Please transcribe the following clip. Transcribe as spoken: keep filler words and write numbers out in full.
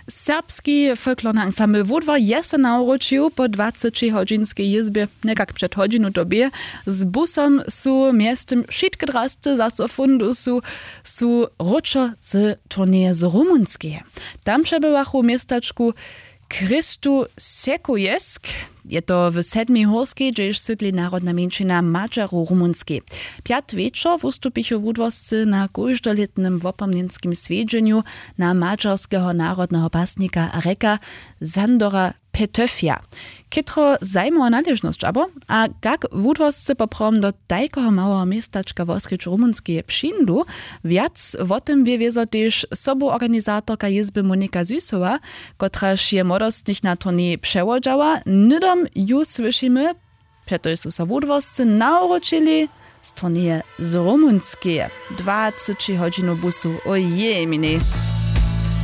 Serbski folklorny ensemble Wódwa jest na uročiu po dwudziestogodzinskiej izbie, nekak przed godzinu dobie, z busem su miestem wszystkie drasty zaso fundusu su ruczo z turnieje z rumunskie. Tam przebywachu miestaczku Kristu Sekujesk, je to w Sedmej Horskiej, gdzie już sydli narodna mniejszyna Madżaru Rumunskiej. Piat wieczor wystupichu wódwoscy na każdoletnym wopomnienskim swiedzeniu na madżarskiego narodnego pasnika Reka Sandora Petöfia. Kitro zajmowa należność abo, a jak wódwoscy poprom do tajkoho małego miestaczka Woskryć Rumunskie przyndu, wiac o tym wie wiezo też soboorganizatorka izby Monika Zysowa, kotraż je młodostnych na turniej przewodziała, nydom ju słyszymy, przetoż są so wódwoscy nauroczyli z turnieje z Rumunskie. dwadzieścia godzin busu, ojej mini.